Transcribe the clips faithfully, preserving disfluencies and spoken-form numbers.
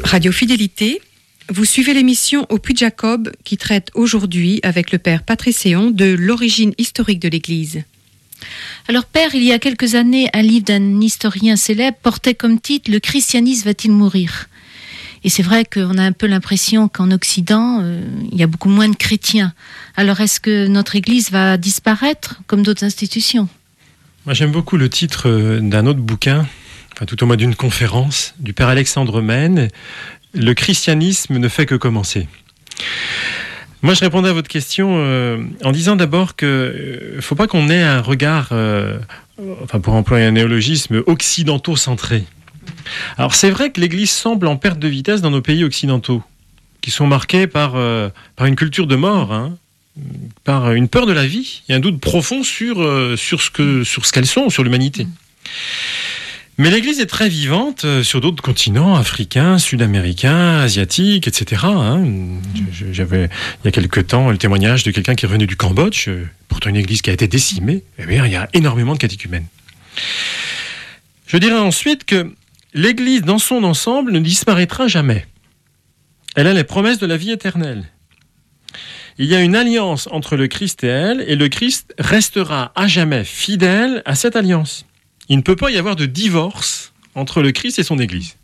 Radio Fidélité, vous suivez l'émission Au Puy de Jacob qui traite aujourd'hui avec le père Patrice Séon de l'origine historique de l'Église. Alors père, il y a quelques années, un livre d'un historien célèbre portait comme titre « Le christianisme va-t-il mourir ?» Et c'est vrai qu'on a un peu l'impression qu'en Occident, euh, il y a beaucoup moins de chrétiens. Alors est-ce que notre Église va disparaître comme d'autres institutions ? Moi j'aime beaucoup le titre d'un autre bouquin, enfin tout au moins d'une conférence, du père Alexandre Mène, « Le christianisme ne fait que commencer ». Moi, je répondais à votre question euh, en disant d'abord qu'il ne euh, faut pas qu'on ait un regard, euh, enfin pour employer un néologisme, occidentaux-centré. Alors, c'est vrai que l'Église semble en perte de vitesse dans nos pays occidentaux, qui sont marqués par, euh, par une culture de mort, hein, par une peur de la vie et un doute profond sur, euh, sur ce que, sur ce qu'elles sont, sur l'humanité. Mais l'Église est très vivante sur d'autres continents, africains, sud-américains, asiatiques, et cetera. Hein. J'avais, il y a quelque temps, le témoignage de quelqu'un qui revenait du Cambodge, pourtant une Église qui a été décimée. Eh bien, il y a énormément de catéchumènes. Je dirais ensuite que l'Église, dans son ensemble, ne disparaîtra jamais. Elle a les promesses de la vie éternelle. Il y a une alliance entre le Christ et elle, et le Christ restera à jamais fidèle à cette alliance. Il ne peut pas y avoir de divorce entre le Christ et son Église.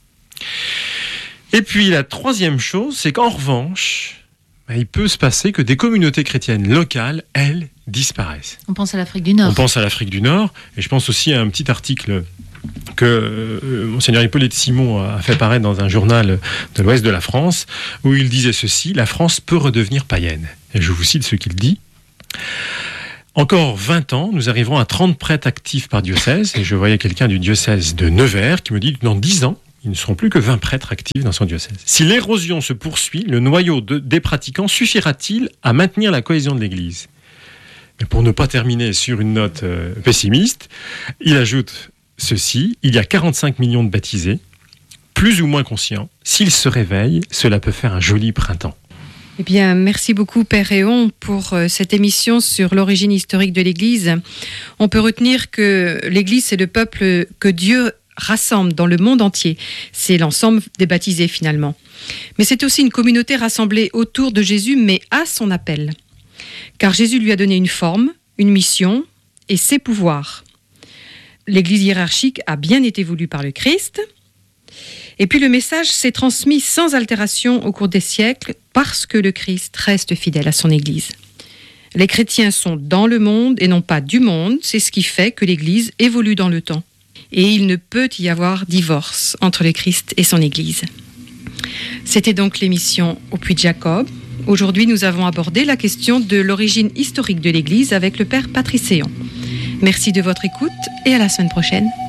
Et puis la troisième chose, c'est qu'en revanche, ben, il peut se passer que des communautés chrétiennes locales, elles, disparaissent. On pense à l'Afrique du Nord. On pense à l'Afrique du Nord, et je pense aussi à un petit article que euh, Monseigneur Hippolyte Simon a fait paraître dans un journal de l'Ouest de la France, où il disait ceci: « La France peut redevenir païenne ». Et je vous cite ce qu'il dit. Encore vingt ans, nous arriverons à trente prêtres actifs par diocèse, et je voyais quelqu'un du diocèse de Nevers qui me dit que dans dix ans, il ne seront plus que vingt prêtres actifs dans son diocèse. Si l'érosion se poursuit, le noyau de, des pratiquants suffira-t-il à maintenir la cohésion de l'Église ? Mais pour ne pas terminer sur une note euh, pessimiste, il ajoute ceci: il y a quarante-cinq millions de baptisés, plus ou moins conscients. S'ils se réveillent, cela peut faire un joli printemps. Eh bien, merci beaucoup, Père Réon, pour euh, cette émission sur l'origine historique de l'Église. On peut retenir que l'Église, c'est le peuple que Dieu rassemble dans le monde entier. C'est l'ensemble des baptisés, finalement. Mais c'est aussi une communauté rassemblée autour de Jésus, mais à son appel. Car Jésus lui a donné une forme, une mission et ses pouvoirs. L'Église hiérarchique a bien été voulue par le Christ. Et puis le message s'est transmis sans altération au cours des siècles parce que le Christ reste fidèle à son Église. Les chrétiens sont dans le monde et non pas du monde, c'est ce qui fait que l'Église évolue dans le temps. Et il ne peut y avoir divorce entre le Christ et son Église. C'était donc l'émission Au Puy de Jacob. Aujourd'hui, nous avons abordé la question de l'origine historique de l'Église avec le père Patrice Séon. Merci de votre écoute et à la semaine prochaine.